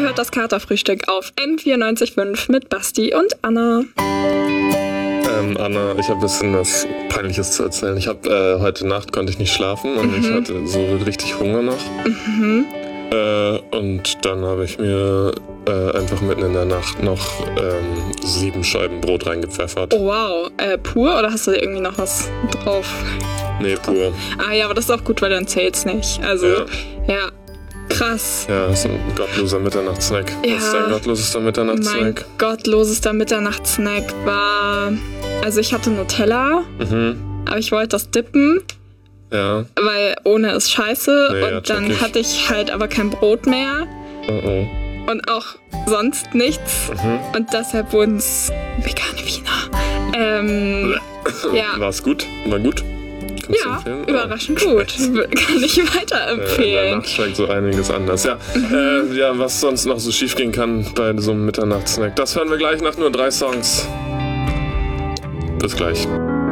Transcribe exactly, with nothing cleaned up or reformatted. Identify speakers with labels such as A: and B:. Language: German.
A: hört das Katerfrühstück auf M vierundneunzig Komma fünf mit Basti und Anna.
B: Ähm, Anna, ich habe ein bisschen was Peinliches zu erzählen. Ich habe äh, heute Nacht konnte ich nicht schlafen und mhm. ich hatte so richtig Hunger noch. Mhm. Äh, und dann habe ich mir äh, einfach mitten in der Nacht noch ähm, sieben Scheiben Brot reingepfeffert.
A: Oh, wow. Äh, pur oder hast du da irgendwie noch was drauf?
B: Nee, pur.
A: Ah ja, aber das ist auch gut, weil dann zählt's nicht. Also, ja. ja. Krass.
B: Ja, das ist ein gottloser Mitternachtssnack.
A: Ja,
B: Was ist dein gottlosester Mitternachtssnack?
A: Mein gottlosester Mitternachtssnack war... Also ich hatte Nutella, mhm. aber ich wollte das dippen.
B: Ja.
A: Weil ohne ist scheiße.
B: Nee,
A: und
B: ja,
A: dann
B: ich.
A: hatte ich halt aber kein Brot mehr.
B: Oh oh.
A: Und auch sonst nichts. Mhm. Und deshalb wurden es vegane Wiener. Ähm, ja.
B: War es gut? War gut?
A: Kannst ja, überraschend oh. gut. Kann ich weiterempfehlen.
B: Äh, danach schmeckt so einiges anders. Ja, mhm. äh, ja, was sonst noch so schief gehen kann bei so einem Mitternachtssnack, das hören wir gleich nach nur drei Songs. Bis gleich.